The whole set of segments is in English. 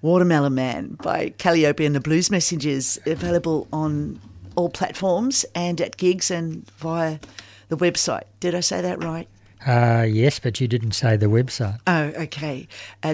Watermelon Man by Calliope and the Blues Messengers, available on all platforms and at gigs and via the website. Did I say that right? Yes, but you didn't say the website. Oh, okay.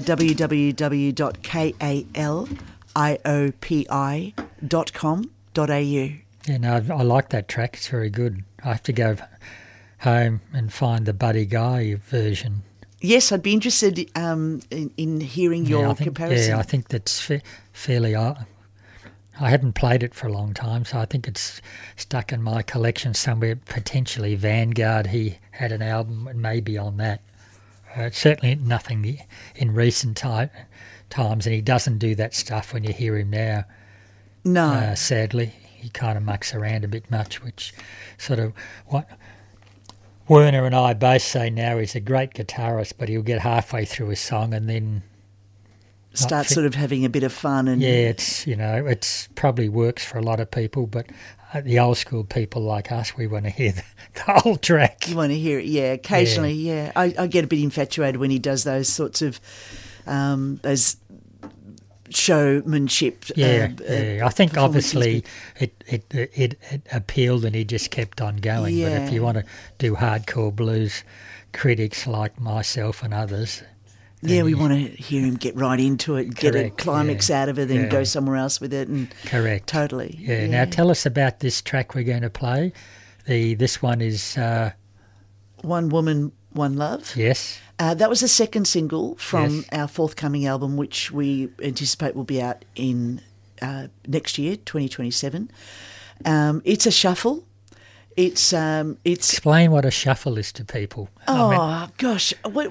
www.kaliopi.com.au. Yeah, no, I like that track. It's very good. I have to go home and find the Buddy Guy version. Yes, I'd be interested in hearing your comparison. Yeah, I think that's fairly... I haven't played it for a long time, so I think it's stuck in my collection somewhere, potentially Vanguard. He had an album, maybe on that. Certainly nothing in recent times, and he doesn't do that stuff when you hear him now. No. Sadly, he kind of mucks around a bit much, which sort of... what Werner and I both say now he's a great guitarist, but he'll get halfway through a song and then... start sort of having a bit of fun. And yeah, it's probably works for a lot of people, but the old school people like us, we want to hear the whole track. You want to hear it, yeah. Occasionally, yeah. I get a bit infatuated when he does those sorts of those showmanship. Yeah. I think obviously it appealed and he just kept on going. Yeah. But if you want to do hardcore blues, critics like myself and others... Yeah, we want to hear him get right into it, get a climax out of it, then go somewhere else with it. And correct. Totally. Yeah. Now tell us about this track we're going to play. This one is... One Woman, One Love. Yes. That was the second single from our forthcoming album, which we anticipate will be out in next year, 2027. It's a shuffle. It's explain what a shuffle is to people. Gosh, I've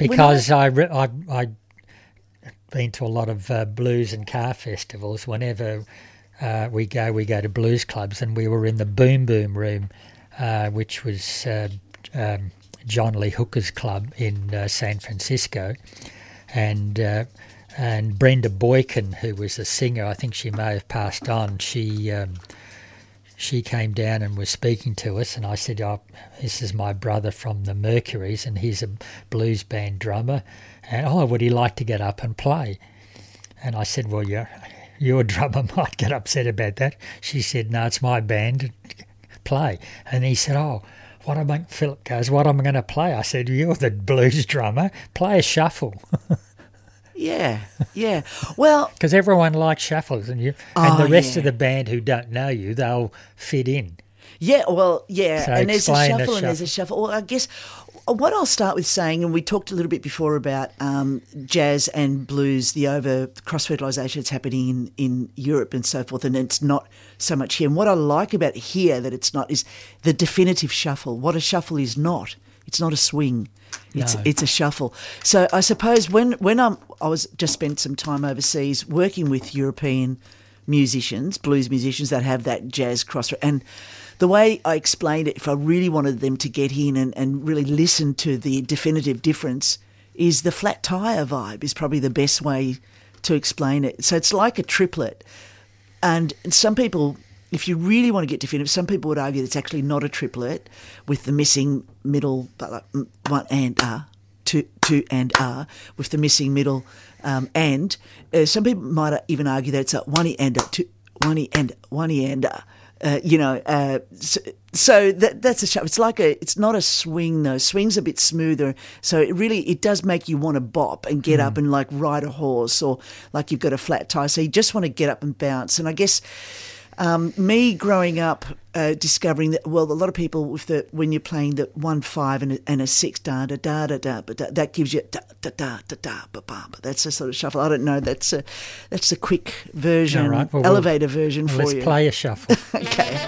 been to a lot of blues and car festivals. Whenever we go to blues clubs, and we were in the Boom Boom Room, which was John Lee Hooker's club in San Francisco, and Brenda Boykin, who was a singer, I think she may have passed on. She came down and was speaking to us, and I said, this is my brother from the Mercuries, and he's a blues band drummer, and would he like to get up and play? And I said, well, your drummer might get upset about that. She said, no, it's my band, play. And he said, Philip goes, what am I going to play? I said, you're the blues drummer, play a shuffle. Yeah. Well, because everyone likes shuffles, and the rest of the band who don't know you, they'll fit in. Yeah, well, yeah, so and there's a shuffle and there's a shuffle. Well, I guess what I'll start with saying, and we talked a little bit before about jazz and blues, the cross-fertilisation that's happening in Europe and so forth, and it's not so much here. And what I like about here that it's not is the definitive shuffle. What a shuffle is not. It's not a swing. It's a shuffle. So I suppose when I was just spent some time overseas working with European musicians, blues musicians that have that jazz crossroad, and the way I explained it, if I really wanted them to get in and really listen to the definitive difference, is the flat tire vibe is probably the best way to explain it. So it's like a triplet, and some people, if you really want to get definitive, some people would argue it's actually not a triplet with the missing middle, one and two and with the missing middle, and some people might even argue that it's a one and two, one and so that's a shuffle. It's like it's not a swing though. Swing's a bit smoother, so it does make you want to bop and get up and like ride a horse, or like you've got a flat tire, so you just want to get up and bounce. And I guess. Me growing up, discovering that, well, a lot of people when you're playing the 1/5 and a 6 da da da da da, but that gives you da da da da da ba ba. That's a sort of shuffle. I don't know. That's a quick version, right. elevator version for you. Let's play a shuffle. Okay.